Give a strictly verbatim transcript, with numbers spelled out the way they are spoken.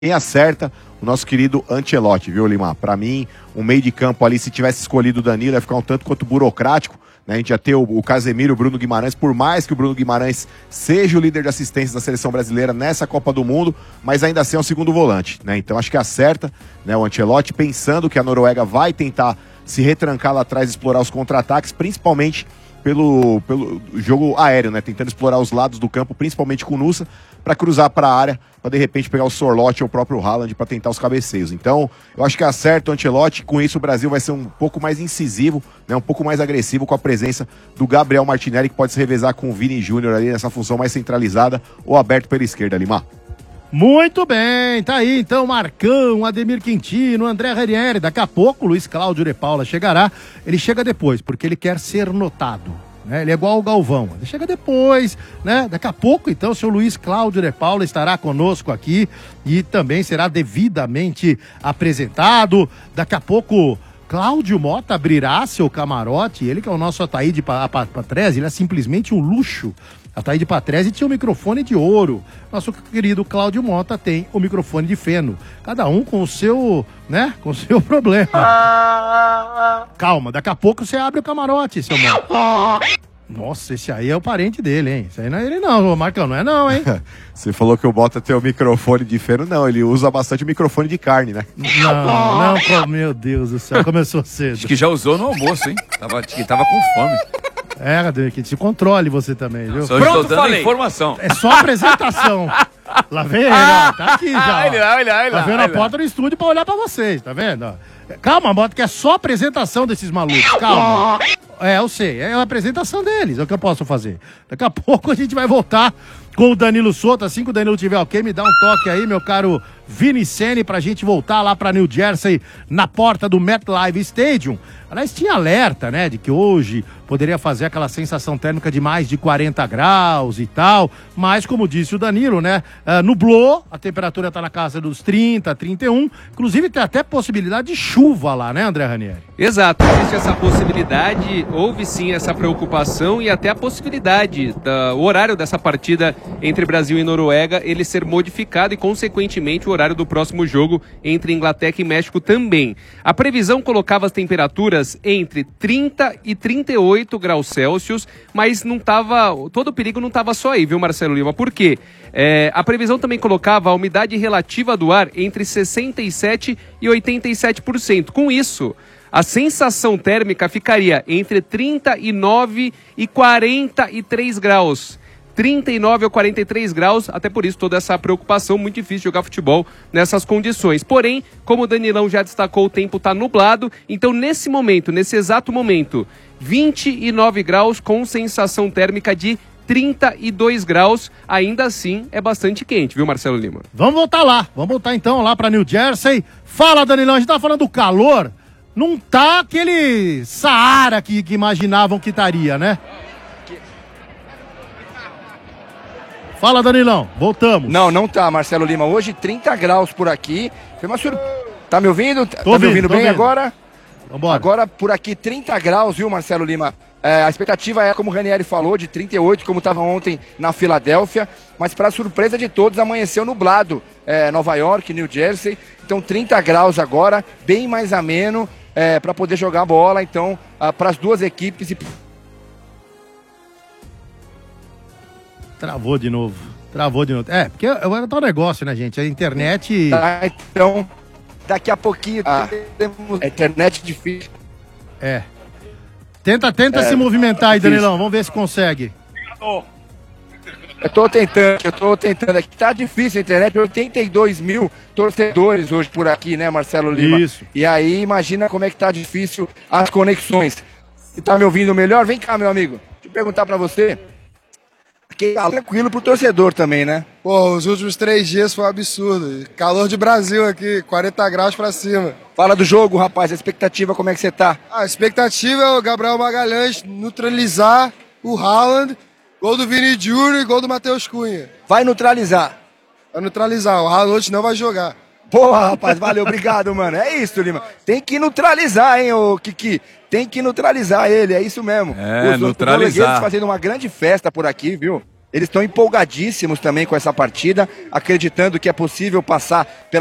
Quem acerta, o nosso querido Ancelotti, viu, Lima? Pra mim, um meio de campo ali, se tivesse escolhido o Danilo, ia ficar um tanto quanto burocrático, né? A gente ia ter o, o Casemiro, o Bruno Guimarães, por mais que o Bruno Guimarães seja o líder de assistências da seleção brasileira nessa Copa do Mundo, mas ainda assim é um segundo volante, né? Então acho que acerta, né, o Ancelotti, pensando que a Noruega vai tentar se retrancar lá atrás e explorar os contra-ataques, principalmente pelo, pelo jogo aéreo, né? Tentando explorar os lados do campo, principalmente com o Nusa, para cruzar para a área, para de repente pegar o Sorloth ou o próprio Haaland para tentar os cabeceios. Então, eu acho que acerta o Ancelotti, com isso o Brasil vai ser um pouco mais incisivo, né? Um pouco mais agressivo com a presença do Gabriel Martinelli, que pode se revezar com o Vini Júnior ali nessa função mais centralizada ou aberto pela esquerda, Lima. Muito bem, tá aí então Marcão, Ademir Quintino, André Ranieri. Daqui a pouco o Luiz Cláudio de Paula chegará. Ele chega depois, porque ele quer ser notado, né? Ele é igual o Galvão, ele chega depois, né? Daqui a pouco então o seu Luiz Cláudio de Paula estará conosco aqui e também será devidamente apresentado. Daqui a pouco Cláudio Mota abrirá seu camarote, ele que é o nosso Ataíde Patrese, ele é simplesmente um luxo. A Taíde Patrese tinha o microfone de ouro. Nosso querido Cláudio Mota tem o microfone de feno. Cada um com o seu, né? Com o seu problema. Calma, daqui a pouco você abre o camarote, seu mano. Nossa, esse aí é o parente dele, hein? Esse aí não é ele não, Marcão, não é não, hein? Você falou que o Mota tem o microfone de feno, não, ele usa bastante o microfone de carne, né? Não, não, meu Deus do céu, começou cedo. Acho que já usou no almoço, hein? Tava, acho que tava com fome. É, que se controle você também, viu? Só Pronto, estou dando falei. Informação. É só apresentação. Lá vem ele, ó. Tá aqui já. Ó. Olha, olha, olha. Tá vendo a porta do estúdio pra olhar pra vocês, tá vendo? Ó. Calma, Mota, que é só apresentação desses malucos. Calma. É, eu sei. É a apresentação deles. É o que eu posso fazer. Daqui a pouco a gente vai voltar com o Danilo Souto. Assim que o Danilo tiver ok, me dá um toque aí, meu caro Vini Sene, pra gente voltar lá pra New Jersey, na porta do MetLife Stadium. Aliás, tinha alerta, né, de que hoje poderia fazer aquela sensação térmica de mais de quarenta graus e tal, mas como disse o Danilo, né, uh, nublou, a temperatura tá na casa dos trinta, trinta e um, inclusive tem até possibilidade de chuva lá, né, André Ranieri? Exato, existe essa possibilidade, houve sim essa preocupação e até a possibilidade, da, o horário dessa partida entre Brasil e Noruega, ele ser modificado e, consequentemente, o horário do próximo jogo entre Inglaterra e México também. A previsão colocava as temperaturas entre trinta e trinta e oito graus Celsius, mas não tava, todo o perigo não estava só aí, viu, Marcelo Lima? Por quê? É, a previsão também colocava a umidade relativa do ar entre sessenta e sete e oitenta e sete por cento. Com isso, a sensação térmica ficaria entre trinta e nove e quarenta e três graus. trinta e nove ou quarenta e três graus, até por isso toda essa preocupação, muito difícil jogar futebol nessas condições. Porém, como o Danilão já destacou, o tempo está nublado, então nesse momento, nesse exato momento, vinte e nove graus com sensação térmica de trinta e dois graus, ainda assim é bastante quente, viu, Marcelo Lima? Vamos voltar lá, vamos voltar então lá para New Jersey. Fala, Danilão, a gente tá falando do calor, não tá aquele Saara que, que imaginavam que estaria, né? Fala, Danilão, voltamos. Não, não tá, Marcelo Lima. Hoje trinta graus por aqui. Foi uma surpresa. Tá me ouvindo? Tô tá ouvindo, me ouvindo bem ouvindo. Agora? Vambora. Agora por aqui trinta graus, viu, Marcelo Lima? É, a expectativa é, como o Ranieri falou, de trinta e oito, como estava ontem na Filadélfia. Mas para surpresa de todos, amanheceu nublado. É, Nova York, New Jersey. Então trinta graus agora, bem mais ameno é, para poder jogar bola. Então, ah, para as duas equipes e... Travou de novo. Travou de novo. É, porque agora tá um negócio, né, gente? A internet... Tá, então, daqui a pouquinho ah, temos... A internet difícil. É. Tenta, tenta é, se movimentar aí, Danilão. Vamos ver se consegue. Eu tô tentando, eu tô tentando aqui. Tá difícil a internet. oitenta e dois mil torcedores hoje por aqui, né, Marcelo Lima? Isso. E aí, imagina como é que tá difícil as conexões. Você tá me ouvindo melhor? Vem cá, meu amigo. Deixa eu perguntar pra você. Que tá tranquilo pro torcedor também, né? Pô, os últimos três dias foi um absurdo. Calor de Brasil aqui, quarenta graus pra cima. Fala do jogo, rapaz. A expectativa, como é que você tá? A expectativa é o Gabriel Magalhães neutralizar o Haaland, gol do Vini Júnior e gol do Matheus Cunha. Vai neutralizar? Vai neutralizar. O Haaland hoje não vai jogar. Boa, rapaz. Valeu, obrigado, mano. É isso, Lima. Tem que neutralizar, hein, ô Kiki. Tem que neutralizar ele, é isso mesmo. É, os, neutralizar. Os fazendo uma grande festa por aqui, viu? Eles estão empolgadíssimos também com essa partida, acreditando que é possível passar pela